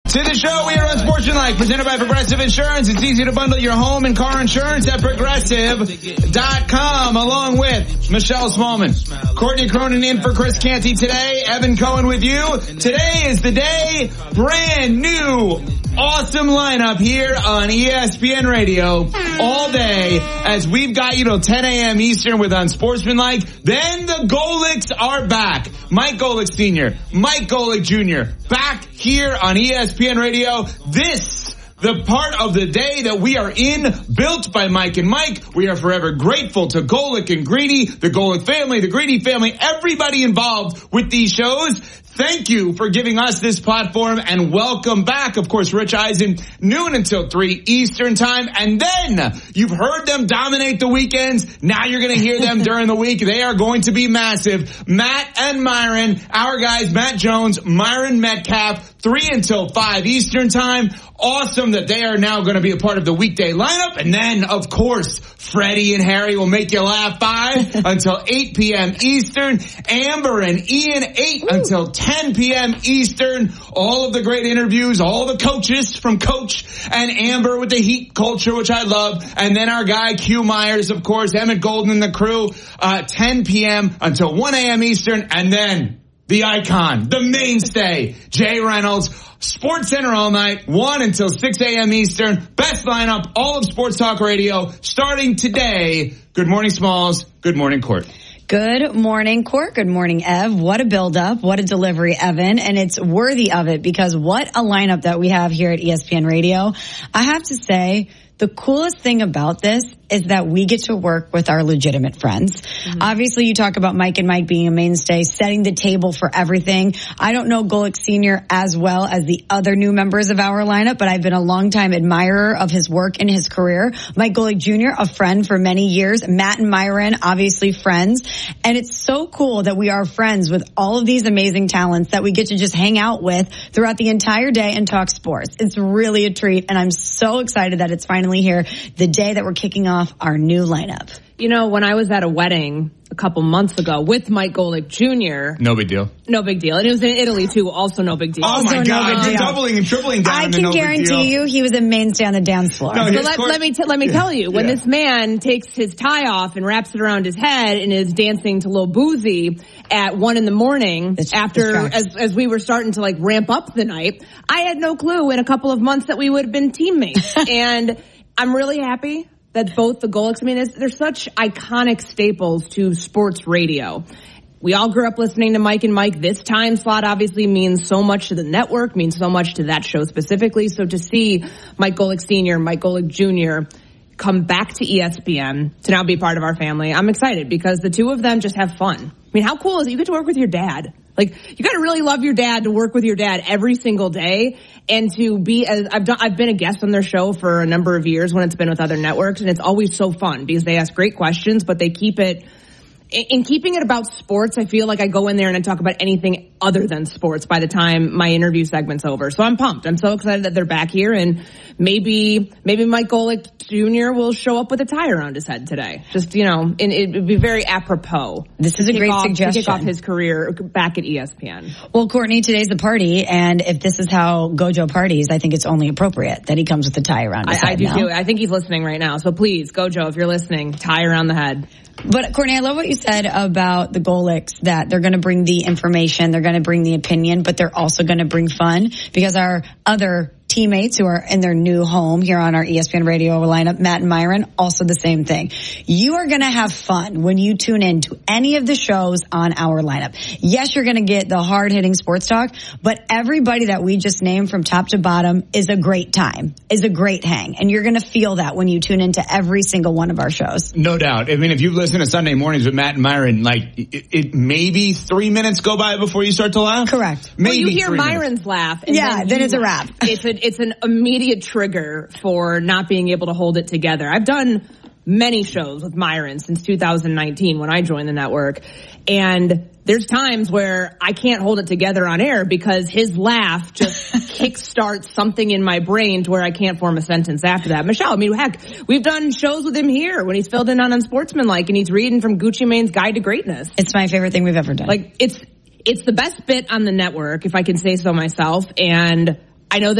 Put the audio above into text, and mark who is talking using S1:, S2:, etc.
S1: To the show, we are on Sportsmanlike, presented by Progressive Insurance. It's easy to bundle your home and car insurance at Progressive.com, along with Michelle Smallman. Courtney Cronin in for Chris Canty today. Evan Cohen with you. Today is the day. Brand new, awesome lineup here on ESPN Radio all day as we've got you till 10 a.m. Eastern with Unsportsmanlike. Then the Golics are back. Mike Golic Sr., Mike Golic Jr., back here on ESPN Radio. This, the part of the day that we are in, built by Mike and Mike. We are forever grateful to Golic and Greedy, the Golic family, the Greedy family, everybody involved with these shows. Thank you for giving us this platform, and welcome back. Of course, Rich Eisen, noon until 3 Eastern time. And then you've heard them dominate the weekends. Now you're going to hear them during the week. They are going to be massive. Matt and Myron, our guys, Matt Jones, Myron Metcalf, 3 until 5 Eastern time. Awesome that they are now going to be a part of the weekday lineup. And then, of course, Freddie and Harry will make you laugh 5 until 8 p.m. Eastern. Amber and Ian, 8 until 10 p.m. Eastern. All of the great interviews, all the coaches from Coach and Amber with the Heat culture, which I love. And then our guy, Q Myers, of course, Emmett Golden and the crew, 10 p.m. until 1 a.m. Eastern. And then the icon, the mainstay, Jay Reynolds, Sports Center all night, 1 until 6 a.m. Eastern. Best lineup, all of Sports Talk Radio, starting today. Good morning, Smalls. Good morning, Court.
S2: Good morning, Court. Good morning, Ev. What a build-up. What a delivery, Evan. And it's worthy of it because what a lineup that we have here at ESPN Radio. I have to say, the coolest thing about this is that we get to work with our legitimate friends. Mm-hmm. Obviously, you talk about Mike and Mike being a mainstay, setting the table for everything. I don't know Golic Sr. as well as the other new members of our lineup, but I've been a longtime admirer of his work and his career. Mike Golic Jr., a friend for many years. Matt and Myron, obviously friends. And it's so cool that we are friends with all of these amazing talents that we get to just hang out with throughout the entire day and talk sports. It's really a treat, and I'm so excited that it's finally here, the day that we're kicking off our new lineup.
S3: You know, when I was at a wedding a couple months ago with Mike Golic Jr.
S1: No big deal.
S3: No big deal. And it was in Italy, too. Also no big deal.
S1: Oh, my God. You're doubling and tripling down.
S2: I can guarantee you he was a mainstay on the dance floor.
S3: No, so let me tell you, when this man takes his tie off and wraps it around his head and is dancing to Lil Boozy at 1 a.m. as we were starting to, like, ramp up the night, I had no clue in a couple of months that we would have been teammates. And I'm really happy that both the Golics, they're such iconic staples to sports radio. We all grew up listening to Mike and Mike. This time slot obviously means so much to the network, means so much to that show specifically. So to see Mike Golic Sr., Mike Golic Jr. come back to ESPN to now be part of our family, I'm excited because the two of them just have fun. I mean, how cool is it? You get to work with your dad. Like, you got to really love your dad to work with your dad every single day, and to be as I've been a guest on their show for a number of years when it's been with other networks, and it's always so fun because they ask great questions, but they keep it. In keeping it about sports, I feel like I go in there and I talk about anything other than sports by the time my interview segment's over. So I'm pumped. I'm so excited that they're back here, and maybe Mike Golic Jr. will show up with a tie around his head today. Just, and it would be very apropos.
S2: This is a great suggestion.
S3: To kick off his career back at ESPN.
S2: Well, Courtney, today's the party, and if this is how Gojo parties, I think it's only appropriate that he comes with a tie around his head.
S3: I do too. I think he's listening right now. So please, Gojo, if you're listening, tie around the head.
S2: But, Courtney, I love what you said about the Golics, that they're going to bring the information, they're going to bring the opinion, but they're also going to bring fun, because our other teammates who are in their new home here on our ESPN Radio lineup, Matt and Myron, also the same thing. You are going to have fun when you tune in to any of the shows on our lineup. Yes, you're going to get the hard-hitting sports talk, but everybody that we just named from top to bottom is a great time, is a great hang. And you're going to feel that when you tune into every single one of our shows.
S1: No doubt. I mean, if you listen to Sunday mornings with Matt and Myron, like, it maybe 3 minutes go by before you start to laugh?
S2: Correct.
S3: Maybe you hear Myron's laugh. And
S2: then it's a wrap.
S3: It's an immediate trigger for not being able to hold it together. I've done many shows with Myron since 2019 when I joined the network, and there's times where I can't hold it together on air because his laugh just kickstarts something in my brain to where I can't form a sentence after that. Michelle, I mean, heck, we've done shows with him here when he's filled in on Unsportsmanlike and he's reading from Gucci Mane's Guide to Greatness.
S2: It's my favorite thing we've ever done.
S3: Like, it's the best bit on the network, if I can say so myself, and I know that